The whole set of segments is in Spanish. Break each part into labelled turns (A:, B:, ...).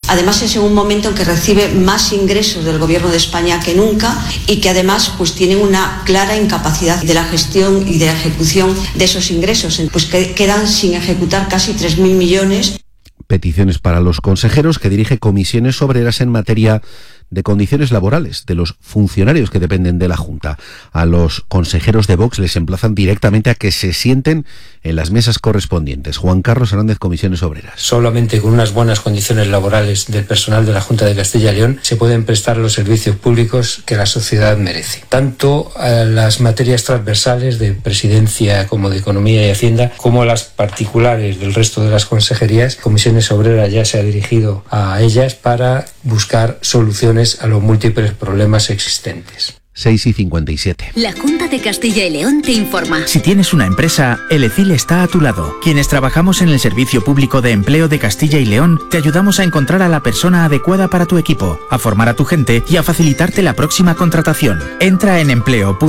A: Además es en un momento en que recibe más ingresos del Gobierno de España que nunca y que además pues tienen una clara incapacidad de la gestión y de la ejecución de esos ingresos, pues que quedan sin ejecutar casi 3.000 millones.
B: Peticiones para los consejeros que dirige comisiones obreras en materia de condiciones laborales de los funcionarios que dependen de la Junta. A los consejeros de Vox les emplazan directamente a que se sienten en las mesas correspondientes. Juan Carlos Hernández, Comisiones Obreras.
C: Solamente con unas buenas condiciones laborales del personal de la Junta de Castilla y León se pueden prestar los servicios públicos que la sociedad merece. Tanto a las materias transversales de Presidencia como de Economía y Hacienda, como a las particulares del resto de las consejerías. Comisiones Obreras ya se ha dirigido a ellas para buscar soluciones a los múltiples problemas existentes.
B: 6:57.
D: La Junta de Castilla y León te informa.
E: Si tienes una empresa, el ECIL está a tu lado. Quienes trabajamos en el Servicio Público de Empleo de Castilla y León, te ayudamos a encontrar a la persona adecuada para tu equipo, a formar a tu gente y a facilitarte la próxima contratación. Entra en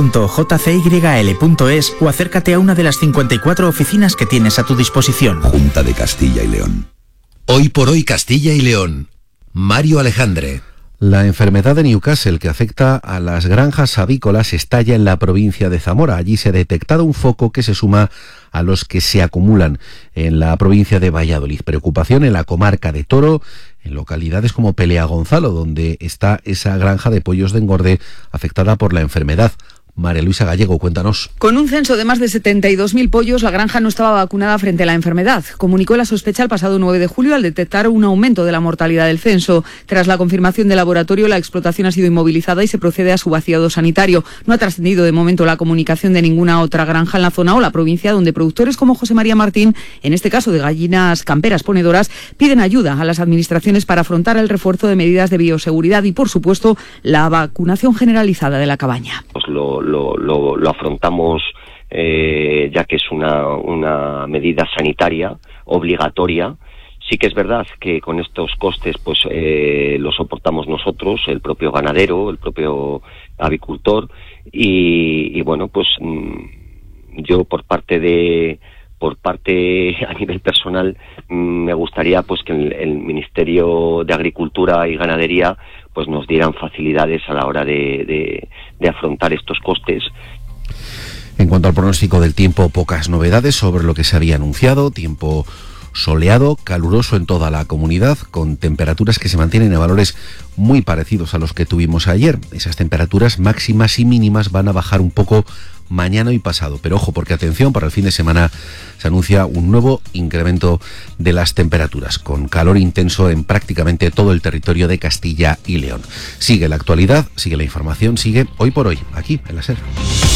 E: empleo.jcyl.es o acércate a una de las 54 oficinas que tienes a tu disposición.
F: Junta de Castilla y León.
G: Hoy por hoy Castilla y León. Mario Alejandre.
B: La enfermedad de Newcastle que afecta a las granjas avícolas estalla en la provincia de Zamora. Allí se ha detectado un foco que se suma a los que se acumulan en la provincia de Valladolid. Preocupación en la comarca de Toro, en localidades como Pelea Gonzalo, donde está esa granja de pollos de engorde afectada por la enfermedad. María Luisa Gallego, cuéntanos.
H: Con un censo de más de 72.000 pollos, la granja no estaba vacunada frente a la enfermedad. Comunicó la sospecha el pasado 9 de julio al detectar un aumento de la mortalidad del censo. Tras la confirmación del laboratorio, la explotación ha sido inmovilizada y se procede a su vaciado sanitario. No ha trascendido de momento la comunicación de ninguna otra granja en la zona o la provincia, donde productores como José María Martín, en este caso de gallinas camperas ponedoras, piden ayuda a las administraciones para afrontar el refuerzo de medidas de bioseguridad y, por supuesto, la vacunación generalizada de la cabaña.
I: Pues lo afrontamos ya que es una medida sanitaria obligatoria. Sí que es verdad que con estos costes pues lo soportamos nosotros, el propio ganadero, el propio avicultor y bueno, pues yo por parte a nivel personal me gustaría pues que el Ministerio de Agricultura y Ganadería pues nos dieran facilidades a la hora de afrontar estos costes.
B: En cuanto al pronóstico del tiempo, pocas novedades sobre lo que se había anunciado. Tiempo soleado, caluroso en toda la comunidad, con temperaturas que se mantienen a valores muy parecidos a los que tuvimos ayer. Esas temperaturas máximas y mínimas van a bajar un poco mañana y pasado, pero ojo, porque atención, para el fin de semana se anuncia un nuevo incremento de las temperaturas, con calor intenso en prácticamente todo el territorio de Castilla y León. Sigue la actualidad, sigue la información, sigue Hoy por Hoy, aquí en la SER.